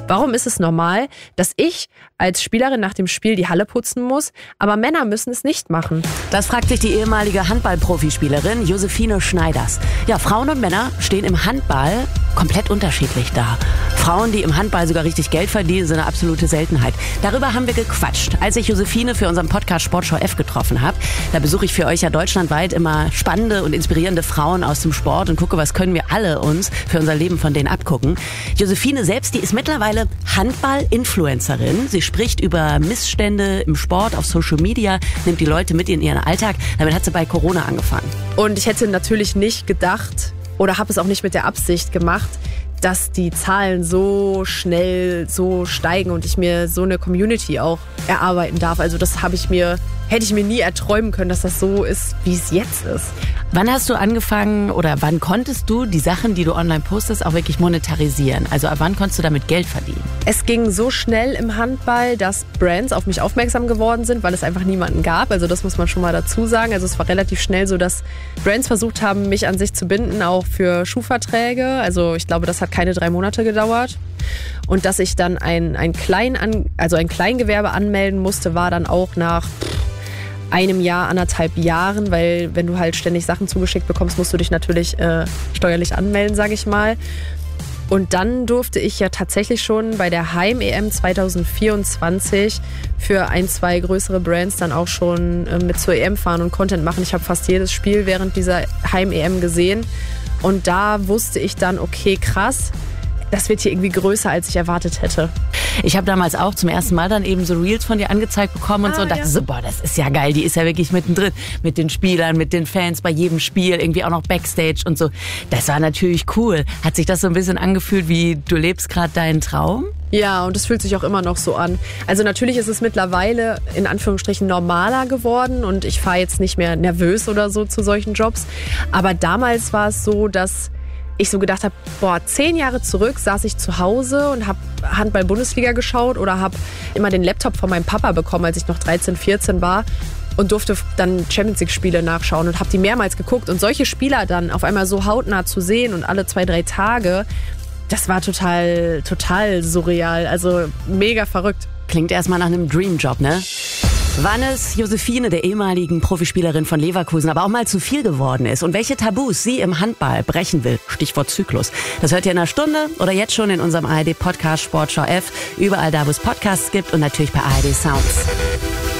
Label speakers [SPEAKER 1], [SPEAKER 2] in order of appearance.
[SPEAKER 1] Warum ist es normal, dass ich als Spielerin nach dem Spiel die Halle putzen muss, aber Männer müssen es nicht machen?
[SPEAKER 2] Das fragt sich die ehemalige Handball-Profispielerin Josephine Schneiders. Ja, Frauen und Männer stehen im Handball komplett unterschiedlich da. Frauen, die im Handball sogar richtig Geld verdienen, sind eine absolute Seltenheit. Darüber haben wir gequatscht, als ich Josephine für unseren Podcast Sportschau F getroffen habe. Da besuche ich für euch ja deutschlandweit immer spannende und inspirierende Frauen aus dem Sport und gucke, was können wir alle uns für unser Leben von denen abgucken. Josephine selbst, die ist mittlerweile Handball-Influencerin. Sie spricht über Missstände im Sport auf Social Media, nimmt die Leute mit in ihren Alltag. Damit hat sie bei Corona angefangen.
[SPEAKER 1] Und ich hätte natürlich nicht gedacht oder habe es auch nicht mit der Absicht gemacht, dass die Zahlen so schnell so steigen und ich mir so eine Community auch erarbeiten darf. Also das hätte ich mir nie erträumen können, dass das so ist, wie es jetzt ist.
[SPEAKER 2] Wann hast du angefangen oder wann konntest du die Sachen, die du online postest, auch wirklich monetarisieren? Also ab wann konntest du damit Geld verdienen?
[SPEAKER 1] Es ging so schnell im Handball, dass Brands auf mich aufmerksam geworden sind, weil es einfach niemanden gab. Also das muss man schon mal dazu sagen. Also es war relativ schnell so, dass Brands versucht haben, mich an sich zu binden, auch für Schuhverträge. Also ich glaube, das hat keine 3 Monate gedauert. Und dass ich dann ein Kleingewerbe anmelden musste, war dann auch nach einem Jahr, 1,5 Jahren, weil wenn du halt ständig Sachen zugeschickt bekommst, musst du dich natürlich steuerlich anmelden, sage ich mal. Und dann durfte ich ja tatsächlich schon bei der Heim-EM 2024 für 1-2 größere Brands dann auch schon mit zur EM fahren und Content machen. Ich habe fast jedes Spiel während dieser Heim-EM gesehen und da wusste ich dann, okay, krass, das wird hier irgendwie größer, als ich erwartet hätte.
[SPEAKER 2] Ich habe damals auch zum ersten Mal dann eben so Reels von dir angezeigt bekommen und und dachte so, boah, das ist ja geil, die ist ja wirklich mittendrin mit den Spielern, mit den Fans bei jedem Spiel, irgendwie auch noch Backstage und so. Das war natürlich cool. Hat sich das so ein bisschen angefühlt, wie du lebst gerade deinen Traum?
[SPEAKER 1] Ja, und es fühlt sich auch immer noch so an. Also natürlich ist es mittlerweile in Anführungsstrichen normaler geworden und ich fahre jetzt nicht mehr nervös oder so zu solchen Jobs. Aber damals war es so, dass ich so gedacht habe, 10 Jahre zurück saß ich zu Hause und habe Handball-Bundesliga geschaut oder habe immer den Laptop von meinem Papa bekommen, als ich noch 13, 14 war und durfte dann Champions-League-Spiele nachschauen und habe die mehrmals geguckt. Und solche Spieler dann auf einmal so hautnah zu sehen und alle 2-3 Tage, das war total surreal, also mega verrückt.
[SPEAKER 2] Klingt erstmal nach einem Dreamjob, ne? Wann es Josephine, der ehemaligen Profispielerin von Leverkusen, aber auch mal zu viel geworden ist und welche Tabus sie im Handball brechen will, Stichwort Zyklus. Das hört ihr in einer Stunde oder jetzt schon in unserem ARD-Podcast Sportschau F, überall da, wo es Podcasts gibt und natürlich bei ARD Sounds.